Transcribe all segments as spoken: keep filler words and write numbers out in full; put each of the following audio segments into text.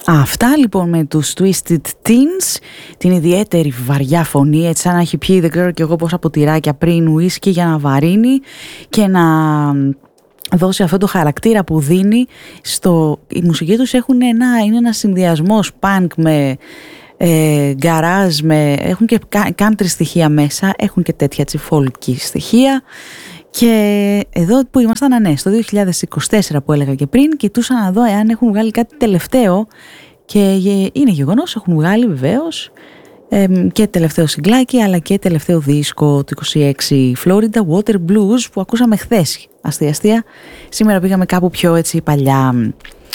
Αυτά λοιπόν με τους Twisted Teens, την ιδιαίτερη βαριά φωνή, έτσι σαν να έχει πιει, δεν ξέρω κι εγώ πόσα ποτηράκια πριν ουίσκι για να βαρύνει και να δώσει αυτό το χαρακτήρα που δίνει στο... Η μουσική τους έχουν ένα, είναι ένας συνδυασμός punk με ε, garage, με... έχουν και country στοιχεία μέσα, έχουν και τέτοια τσι folk στοιχεία. Και εδώ που ήμασταν, ναι, στο δύο χιλιάδες είκοσι τέσσερα που έλεγα και πριν, κοιτούσα να δω εάν έχουν βγάλει κάτι τελευταίο και είναι γεγονός, έχουν βγάλει βεβαίως ε, και τελευταίο συγκλάκι αλλά και τελευταίο δίσκο του είκοσι έξι, Florida Water Blues, που ακούσαμε χθες αστεία αστεία. Σήμερα πήγαμε κάπου πιο έτσι παλιά.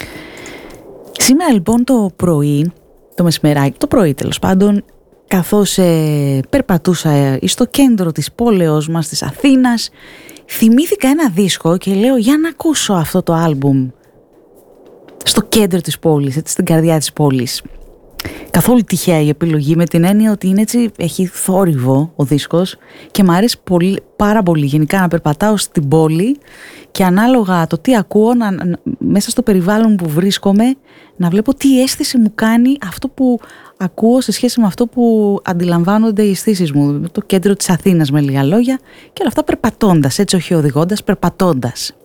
Σήμερα λοιπόν το πρωί, το μεσημεράκι, το πρωί τέλος πάντων, καθώς ε, περπατούσα στο κέντρο της πόλεως μας, της Αθήνας, θυμήθηκα ένα δίσκο και λέω για να ακούσω αυτό το άλμπουμ στο κέντρο της πόλης, έτσι, στην καρδιά της πόλης. Καθόλου τυχαία η επιλογή, με την έννοια ότι είναι έτσι, έχει θόρυβο ο δίσκος και μου αρέσει πολύ, πάρα πολύ γενικά να περπατάω στην πόλη και ανάλογα το τι ακούω, να, να, μέσα στο περιβάλλον που βρίσκομαι, να βλέπω τι αίσθηση μου κάνει αυτό που ακούω σε σχέση με αυτό που αντιλαμβάνονται οι αισθήσεις μου. Το κέντρο της Αθήνας, με λίγα λόγια, και όλα αυτά περπατώντας, έτσι, όχι οδηγώντας, περπατώντας.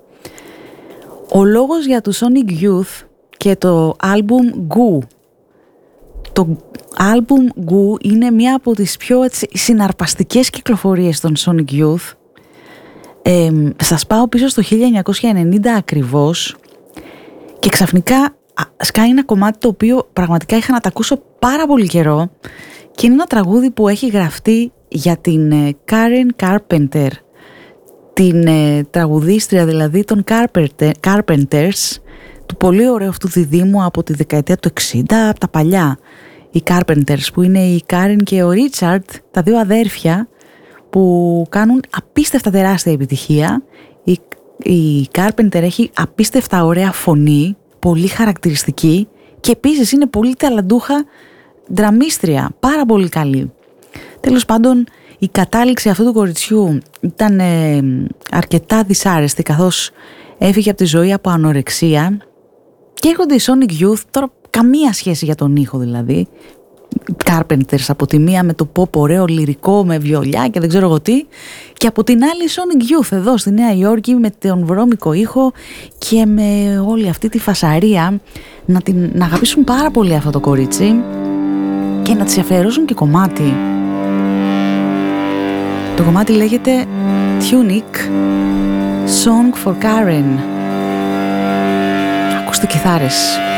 Ο λόγος για το Sonic Youth και το άλμπουμ Goo. Το άλμπουμ Goo είναι μία από τις πιο, έτσι, συναρπαστικές κυκλοφορίες των Sonic Youth. Ε, σας πάω πίσω στο χίλια εννιακόσια ενενήντα ακριβώς και ξαφνικά σκάει ένα κομμάτι το οποίο πραγματικά είχα να τα ακούσω πάρα πολύ καιρό και είναι ένα τραγούδι που έχει γραφτεί για την Karen Carpenter, την ε, τραγουδίστρια δηλαδή των Carpenter, Carpenters, του πολύ ωραίου αυτού διδύμου από τη δεκαετία του εξήντα, από τα παλιά, οι Carpenters, που είναι η Karen και ο Richard, τα δύο αδέρφια που κάνουν απίστευτα τεράστια επιτυχία. Η, η Carpenter έχει απίστευτα ωραία φωνή, πολύ χαρακτηριστική, και επίσης είναι πολύ ταλαντούχα ντραμίστρια, πάρα πολύ καλή. Τέλος πάντων, η κατάληξη αυτού του κοριτσιού ήταν ε, αρκετά δυσάρεστη, καθώς έφυγε από τη ζωή από ανορεξία, και έρχονται οι Sonic Youth, τώρα καμία σχέση για τον ήχο δηλαδή, Carpenters από τη μία με το pop ωραίο λυρικό με βιολιά και δεν ξέρω εγώ τι, και από την άλλη Sonic Youth εδώ στη Νέα Υόρκη με τον βρώμικο ήχο και με όλη αυτή τη φασαρία, να, την, να αγαπήσουν πάρα πολύ αυτό το κορίτσι και να της αφιερώσουν και κομμάτι. Το κομμάτι λέγεται Tunic, Song for Karen. Ακούστε κιθάρες.